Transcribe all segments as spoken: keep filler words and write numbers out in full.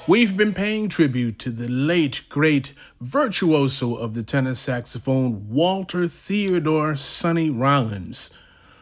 We've been paying tribute to the late, great virtuoso of the tenor saxophone, Walter Theodore Sonny Rollins,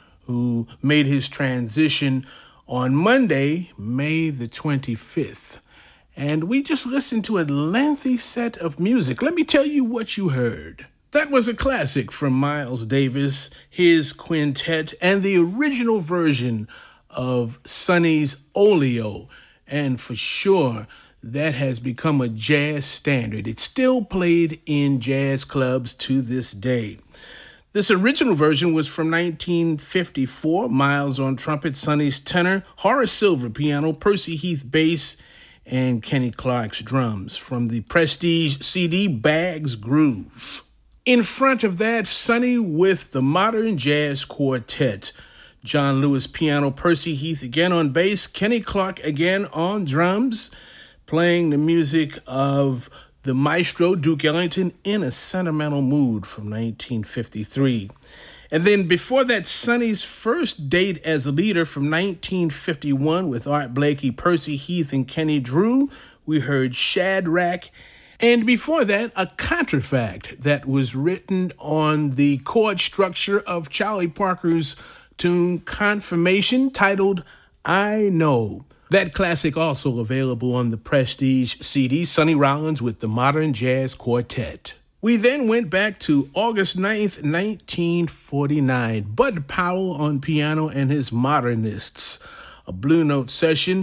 who made his transition on Monday, May the twenty-fifth. And we just listened to a lengthy set of music. Let me tell you what you heard. That was a classic from Miles Davis, his quintet, and the original version of Sonny's Oleo. And for sure, that has become a jazz standard. It's still played in jazz clubs to this day. This original version was from nineteen fifty-four. Miles on trumpet, Sonny's tenor, Horace Silver piano, Percy Heath bass, and Kenny Clark's drums from the Prestige C D Bags Groove. In front of that, Sonny with the Modern Jazz Quartet. John Lewis piano, Percy Heath again on bass, Kenny Clark again on drums, playing the music of the maestro Duke Ellington, In a Sentimental Mood from nineteen fifty-three. And then before that, Sonny's first date as a leader from nineteen fifty-one with Art Blakey, Percy Heath, and Kenny Drew. We heard Shadrach. And before that, a contrafact that was written on the chord structure of Charlie Parker's tune Confirmation, titled I Know. That classic also available on the Prestige C D, Sonny Rollins with the Modern Jazz Quartet. We then went back to August ninth, nineteen forty-nine. Bud Powell on piano and his Modernists, a Blue Note session,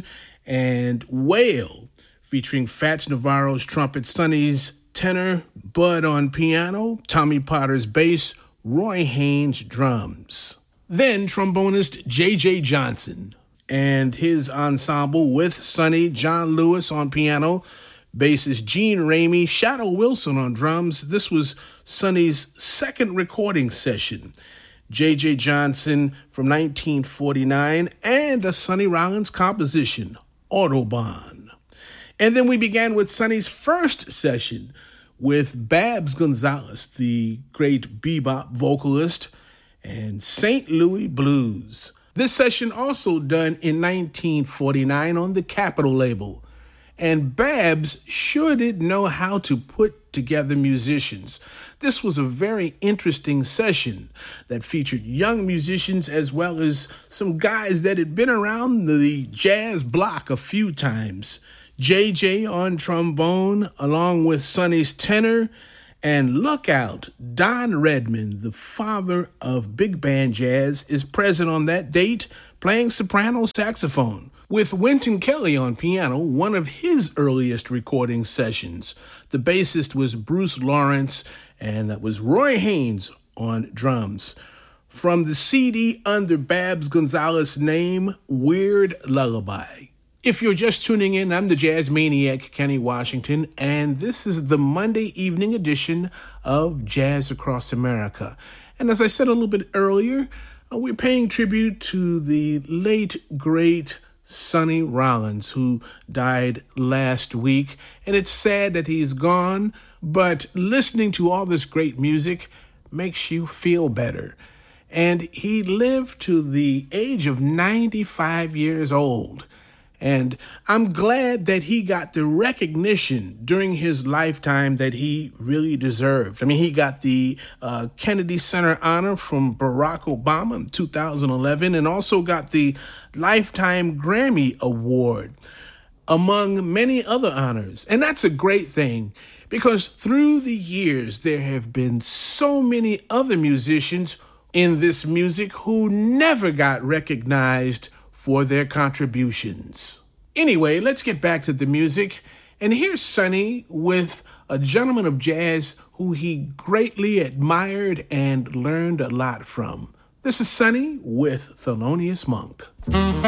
and Wail featuring Fats Navarro's trumpet, Sonny's tenor, Bud on piano, Tommy Potter's bass, Roy Haynes drums. Then trombonist J J Johnson and his ensemble with Sonny, John Lewis on piano, bassist Gene Ramey, Shadow Wilson on drums. This was Sonny's second recording session. J J Johnson from nineteen forty-nine, and a Sonny Rollins composition, Autobahn. And then we began with Sonny's first session with Babs Gonzalez, the great bebop vocalist, and Saint Louis Blues. This session also done in nineteen forty-nine on the Capitol label. And Babs sure did know how to put together musicians. This was a very interesting session that featured young musicians as well as some guys that had been around the jazz block a few times. J J on trombone along with Sonny's tenor. And look out, Don Redman, the father of big band jazz, is present on that date playing soprano saxophone, with Wynton Kelly on piano, one of his earliest recording sessions. The bassist was Bruce Lawrence, and that was Roy Haynes on drums. From the C D under Babs Gonzalez's name, Weird Lullaby. If you're just tuning in, I'm the jazz maniac, Kenny Washington, and this is the Monday evening edition of Jazz Across America. And as I said a little bit earlier, uh, we're paying tribute to the late, great Sonny Rollins, who died last week. And it's sad that he's gone, but listening to all this great music makes you feel better. And he lived to the age of ninety-five years old. And I'm glad that he got the recognition during his lifetime that he really deserved. I mean, he got the uh, Kennedy Center honor from Barack Obama in two thousand eleven and also got the Lifetime Grammy Award, among many other honors. And that's a great thing because through the years, there have been so many other musicians in this music who never got recognized for their contributions. Anyway, let's get back to the music. And here's Sonny with a gentleman of jazz who he greatly admired and learned a lot from. This is Sonny with Thelonious Monk.